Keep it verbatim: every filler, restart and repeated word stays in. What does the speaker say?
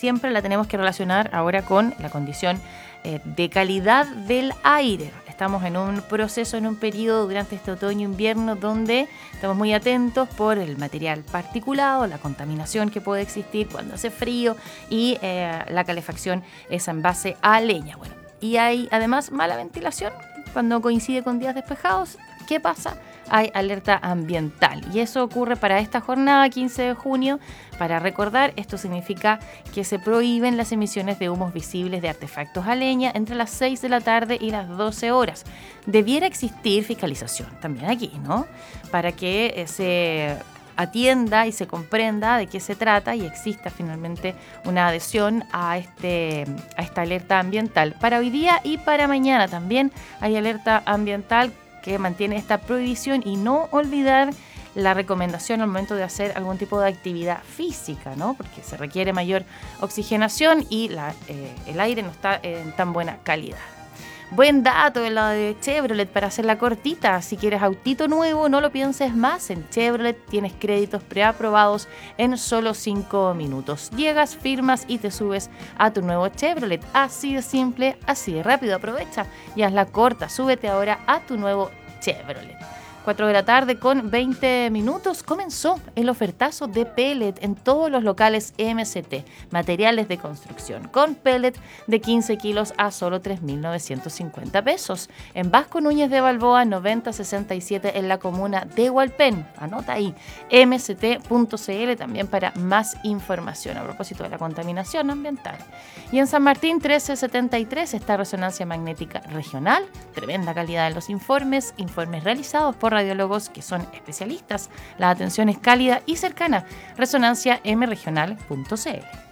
siempre la tenemos que relacionar ahora con la condición eh, de calidad del aire. Estamos en un proceso, en un periodo durante este otoño-invierno donde estamos muy atentos por el material particulado, la contaminación que puede existir cuando hace frío y eh, la calefacción es en base a leña. Bueno, y hay además mala ventilación cuando coincide con días despejados. ¿Qué pasa? Hay alerta ambiental y eso ocurre para esta jornada quince de junio. Para recordar, esto significa que se prohíben las emisiones de humos visibles de artefactos a leña entre las seis de la tarde y las doce horas. Debiera existir fiscalización también aquí, ¿no? Para que eh, se atienda y se comprenda de qué se trata y exista finalmente una adhesión a, este, a esta alerta ambiental. Para hoy día y para mañana también hay alerta ambiental que mantiene esta prohibición y no olvidar la recomendación al momento de hacer algún tipo de actividad física, ¿no? Porque se requiere mayor oxigenación y la, eh, el aire no está en tan buena calidad. Buen dato la de Chevrolet para hacerla cortita. Si quieres autito nuevo, no lo pienses más. En Chevrolet tienes créditos preaprobados en solo cinco minutos. Llegas, firmas y te subes a tu nuevo Chevrolet. Así de simple, así de rápido. Aprovecha y hazla corta. Súbete ahora a tu nuevo Chevrolet. cuatro de la tarde con veinte minutos comenzó el ofertazo de pellet en todos los locales M C T, materiales de construcción, con pellet de quince kilos a solo tres mil novecientos cincuenta pesos. En Vasco Núñez de Balboa noventa sesenta y siete en la comuna de Hualpén. Anota ahí, m c t punto c l también para más información a propósito de la contaminación ambiental. Y en San Martín trece setenta y tres está Resonancia Magnética Regional, tremenda calidad en los informes, informes realizados por radiólogos que son especialistas. La atención es cálida y cercana. resonancia m regional punto c l.